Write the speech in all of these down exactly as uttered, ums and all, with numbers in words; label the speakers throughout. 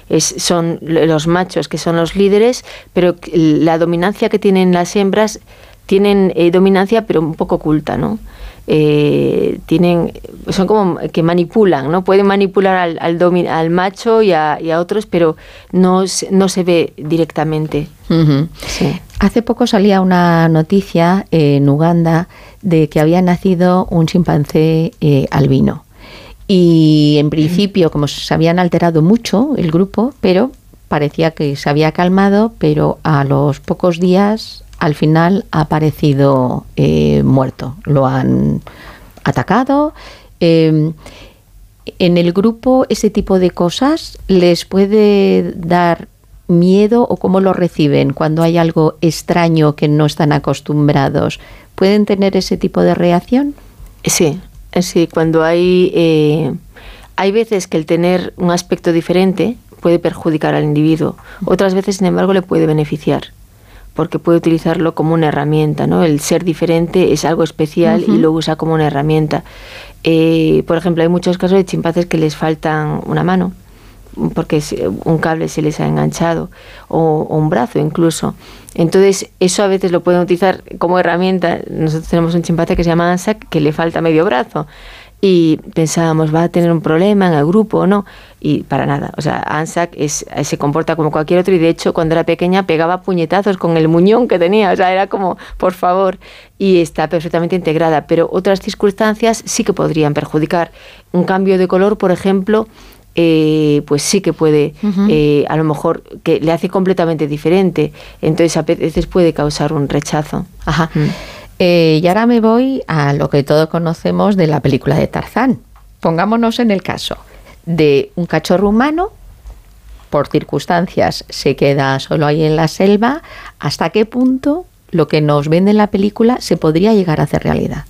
Speaker 1: es, son los machos que son los líderes, pero la dominancia que tienen las hembras, tienen eh, dominancia pero un poco oculta, ¿no? Eh, tienen, son como que manipulan, ¿no? Pueden manipular al, al, domi- al macho y a, y a otros, pero no, no se ve directamente.
Speaker 2: Uh-huh. Sí. Hace poco salía una noticia eh, en Uganda de que había nacido un chimpancé eh, albino. Y en principio, como se habían alterado mucho el grupo, pero parecía que se había calmado, pero a los pocos días, al final, ha aparecido eh, muerto. Lo han atacado. Eh, en el grupo, ese tipo de cosas les puede dar miedo, o cómo lo reciben cuando hay algo extraño que no están acostumbrados. ¿Pueden tener ese tipo de reacción?
Speaker 1: Sí. Sí, cuando hay, eh, hay veces que el tener un aspecto diferente puede perjudicar al individuo. Otras veces, sin embargo, le puede beneficiar, porque puede utilizarlo como una herramienta, ¿no? El ser diferente es algo especial uh-huh. y lo usa como una herramienta. Eh, por ejemplo, hay muchos casos de chimpancés que les faltan una mano, porque un cable se les ha enganchado, o, o un brazo incluso. Entonces, eso a veces lo pueden utilizar como herramienta. Nosotros tenemos un chimpancé que se llama Anzac, que le falta medio brazo, y pensábamos, va a tener un problema en el grupo o no, y para nada. O sea, Anzac es, se comporta como cualquier otro, y de hecho, cuando era pequeña pegaba puñetazos con el muñón que tenía, o sea, era como, por favor, y está perfectamente integrada. Pero otras circunstancias sí que podrían perjudicar. Un cambio de color, por ejemplo, Eh, pues sí que puede, uh-huh. eh, a lo mejor, que le hace completamente diferente. Entonces a veces puede causar un rechazo.
Speaker 2: Ajá. Mm. Eh, y ahora me voy a lo que todos conocemos de la película de Tarzán. Pongámonos en el caso de un cachorro humano, por circunstancias se queda solo ahí en la selva. ¿Hasta qué punto lo que nos vende en la película se podría llegar a hacer realidad?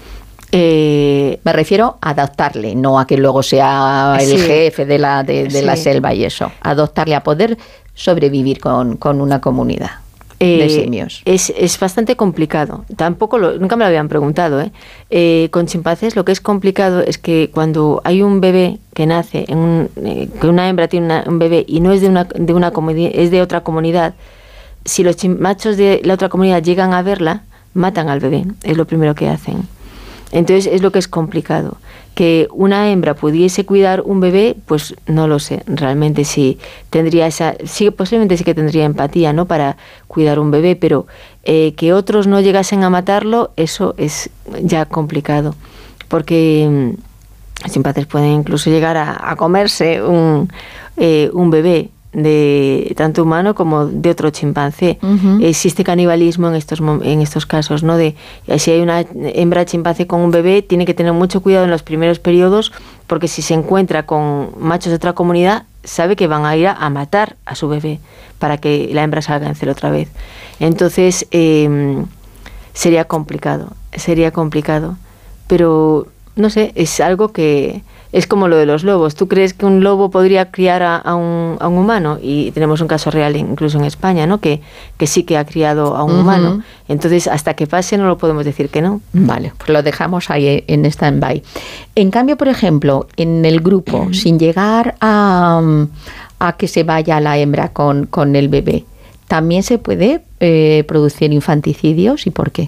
Speaker 2: Eh, me refiero a adoptarle, no a que luego sea el sí, jefe de la de, de sí. la selva y eso. Adoptarle, a poder sobrevivir con, con una comunidad eh, de simios.
Speaker 1: Es, es bastante complicado. Tampoco lo, nunca me lo habían preguntado. ¿eh? Eh, con chimpancés lo que es complicado es que cuando hay un bebé que nace, en un, eh, que una hembra tiene una, un bebé y no es de una de una comunidad, es de otra comunidad, si los machos de la otra comunidad llegan a verla, matan al bebé. Es lo primero que hacen. Entonces es lo que es complicado. Que una hembra pudiese cuidar un bebé, pues no lo sé. Realmente sí tendría esa, sí, posiblemente sí que tendría empatía, ¿no? Para cuidar un bebé, pero eh, que otros no llegasen a matarlo, eso es ya complicado. Porque los chimpancés pueden incluso llegar a, a comerse un, eh, un bebé, de tanto humano como de otro chimpancé. Uh-huh. Existe canibalismo en estos en estos casos, ¿no? De si hay una hembra chimpancé con un bebé, tiene que tener mucho cuidado en los primeros periodos, porque si se encuentra con machos de otra comunidad, sabe que van a ir a, a matar a su bebé para que la hembra salga en celo otra vez. Entonces eh, sería complicado, sería complicado, pero no sé, es algo que es como lo de los lobos. ¿Tú crees que un lobo podría criar a, a, un, a un humano? Y tenemos un caso real incluso en España, ¿no? Que, que sí que ha criado a un uh-huh. humano. Entonces, hasta que pase no lo podemos decir que no.
Speaker 2: Vale, pues lo dejamos ahí en stand-by. En cambio, por ejemplo, en el grupo, uh-huh. sin llegar a, a que se vaya la hembra con, con el bebé, ¿también se puede eh, producir infanticidios? ¿Y por qué?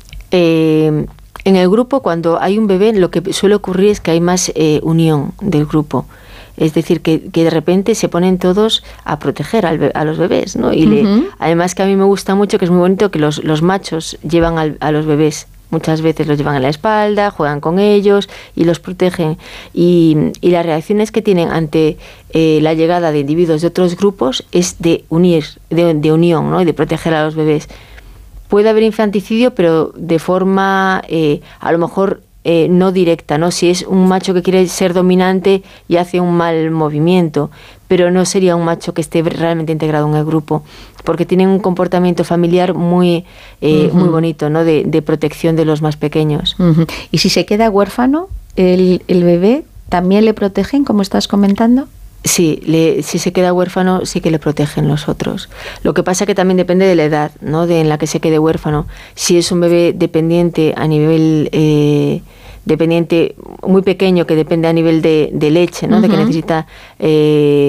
Speaker 1: Eh... En el grupo, cuando hay un bebé, lo que suele ocurrir es que hay más eh, unión del grupo. Es decir, que, que de repente se ponen todos a proteger al be- a los bebés, ¿no? Y uh-huh. le, además que a mí me gusta mucho, que es muy bonito, que los, los machos llevan al, a los bebés. Muchas veces los llevan en la espalda, juegan con ellos y los protegen. Y, y las reacciones que tienen ante eh, la llegada de individuos de otros grupos es de unir, de, de unión, ¿no? Y de proteger a los bebés. Puede haber infanticidio, pero de forma eh, a lo mejor eh, no directa, ¿no? Si es un macho que quiere ser dominante y hace un mal movimiento, pero no sería un macho que esté realmente integrado en el grupo, porque tienen un comportamiento familiar muy eh, uh-huh. muy bonito, ¿no? De, de protección de los más pequeños.
Speaker 2: Uh-huh. Y si se queda huérfano, el, el bebé, ¿también le protegen, como estás comentando?
Speaker 1: Sí, le, si se queda huérfano, sí que le protegen los otros. Lo que pasa que también depende de la edad, ¿no? De en la que se quede huérfano. Si es un bebé dependiente a nivel eh, dependiente muy pequeño, que depende a nivel de, de leche, ¿no? Uh-huh. De que necesita eh,